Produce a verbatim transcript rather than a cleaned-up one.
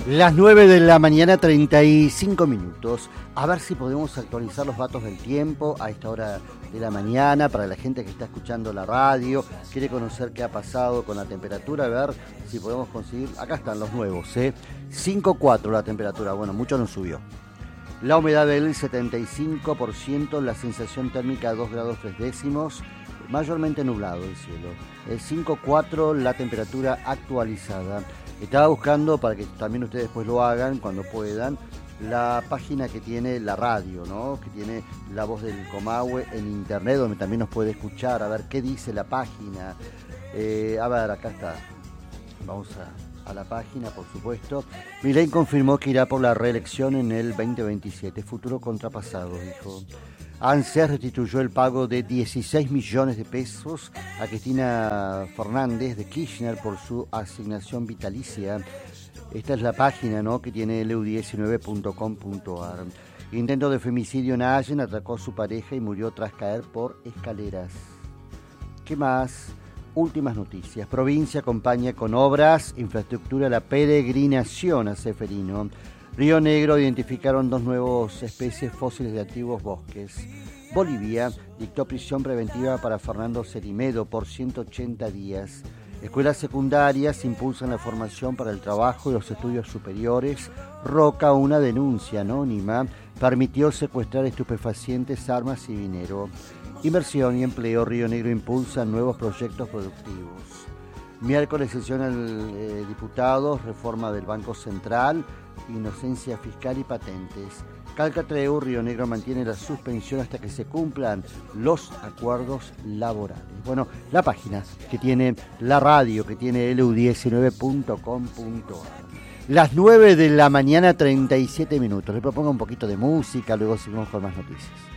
Las nueve de la mañana, treinta y cinco minutos. A ver si podemos actualizar los datos del tiempo a esta hora de la mañana para la gente que está escuchando la radio, quiere conocer qué ha pasado con la temperatura, a ver si podemos conseguir. Acá están los nuevos, ¿eh? cinco coma cuatro la temperatura, bueno, mucho no subió. La humedad del setenta y cinco por ciento, la sensación térmica dos grados tres décimos, mayormente nublado el cielo. El cinco coma cuatro la temperatura actualizada. Estaba buscando, para que también ustedes después lo hagan cuando puedan, la página que tiene la radio, ¿no? Que tiene La Voz del Comahue en internet, donde también nos puede escuchar, a ver qué dice la página. Eh, a ver, acá está. Vamos a, a la página, por supuesto. Milei confirmó que irá por la reelección en el veinte veintisiete. Futuro contrapasado, dijo. ANSES restituyó el pago de dieciséis millones de pesos a Cristina Fernández de Kirchner por su asignación vitalicia. Esta es la página, ¿no?, que tiene el e u diecinueve punto com punto a r. Intento de femicidio en Allen, atracó a su pareja y murió tras caer por escaleras. ¿Qué más? Últimas noticias. Provincia acompaña con obras, infraestructura, la peregrinación a Ceferino. Río Negro identificaron dos nuevas especies fósiles de antiguos bosques. Bolivia dictó prisión preventiva para Fernando Cerimedo por ciento ochenta días. Escuelas secundarias impulsan la formación para el trabajo y los estudios superiores. Roca, una denuncia anónima, permitió secuestrar estupefacientes, armas y dinero. Inversión y empleo. Río Negro impulsa nuevos proyectos productivos. Miércoles sesiona el eh, diputados, reforma del Banco Central, inocencia fiscal y patentes. Calcatreu, Río Negro mantiene la suspensión hasta que se cumplan los acuerdos laborales. Bueno, la página que tiene la radio, que tiene el e u diecinueve punto com punto a r. Las nueve de la mañana, treinta y siete minutos. Le propongo un poquito de música, luego seguimos con más noticias.